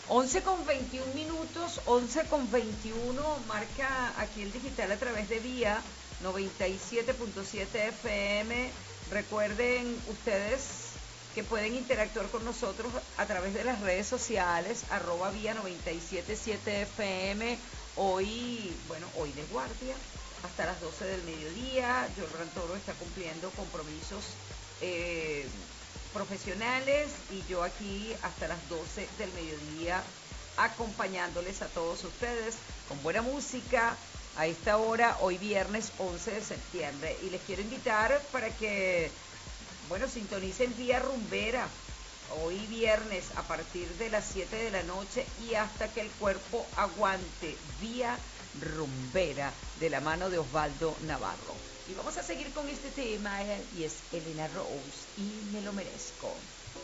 11:21, 11:21, marca aquí el digital a través de Vía 97.7 FM. Recuerden ustedes que pueden interactuar con nosotros a través de las redes sociales, @Vía 977 FM. Hoy de guardia hasta las 12 del mediodía. Jordan Toro está cumpliendo compromisos profesionales y yo aquí hasta las 12 del mediodía acompañándoles a todos ustedes con buena música a esta hora, hoy viernes 11 de septiembre. Y les quiero invitar para que, sintonicen Vía Rumbera hoy viernes a partir de las 7 de la noche y hasta que el cuerpo aguante. Vía Rumbera de la mano de Osvaldo Navarro. Y vamos a seguir con este tema y es Elena Rose y Me lo merezco.